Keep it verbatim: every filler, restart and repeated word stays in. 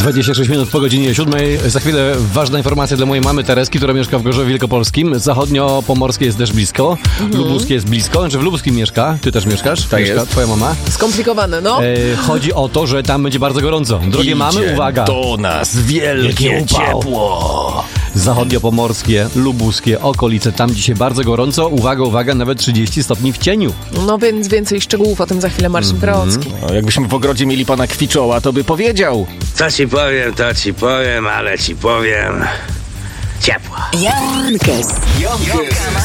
dwadzieścia sześć minut po godzinie siódmej. Za chwilę ważna informacja dla mojej mamy Tereski, która mieszka w Gorzowie Wielkopolskim. Zachodnio-Pomorskie jest też blisko. Mhm. Lubuskie jest blisko. Znaczy w Lubuskim mieszka. Ty też mieszkasz? Tak mieszka jest. Twoja mama? Skomplikowane, no. E, chodzi o to, że tam będzie bardzo gorąco. Drogie Idzie mamy, uwaga. do nas wielkie ciepło. Zachodnio-Pomorskie, Lubuskie, okolice. Tam dzisiaj bardzo gorąco. Uwaga, uwaga, nawet trzydzieści stopni w cieniu. No więc więcej szczegółów o tym za chwilę Marcin Prałocki. No, jakbyśmy w ogrodzie mieli pana Kwiczoła, to by powiedział. Co ci powiem, to ci powiem, ale ci powiem ciepło. Jonkes.